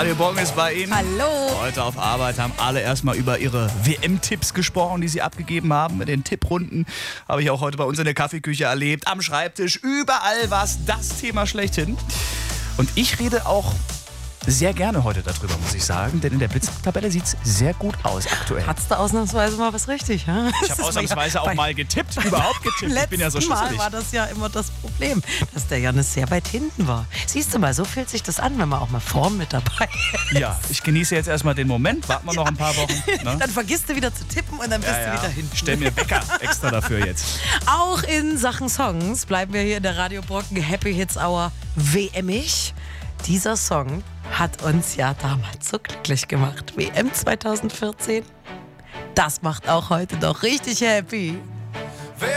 Radio Brocken ist bei Ihnen. Hallo. Heute auf Arbeit haben alle erstmal über ihre WM-Tipps gesprochen, die sie abgegeben haben. Mit den Tipprunden habe ich auch heute bei uns in der Kaffeeküche erlebt. Am Schreibtisch, überall war es das Thema schlechthin. Und ich rede auch sehr gerne heute darüber, muss ich sagen, denn in der Blitztabelle sieht es sehr gut aus aktuell. Hattest du ausnahmsweise mal was richtig? Ja? Ich habe ausnahmsweise auch mal getippt, überhaupt getippt. Ich bin ja so Mal schüsselig. war das ja immer das Problem, dass der Jannis sehr weit hinten war. Siehst du mal, so fühlt sich das an, wenn man auch mal vorn mit dabei ist. Ja, ich genieße jetzt erstmal den Moment, warten wir noch ein paar Wochen. Ne? Dann vergisst du wieder zu tippen und dann bist du wieder hinten. Stell mir Wecker extra dafür jetzt. Auch in Sachen Songs bleiben wir hier in der Radio Brocken Happy Hits Hour WM-ig. Dieser Song hat uns ja damals so glücklich gemacht. WM 2014. Das macht auch heute noch richtig happy.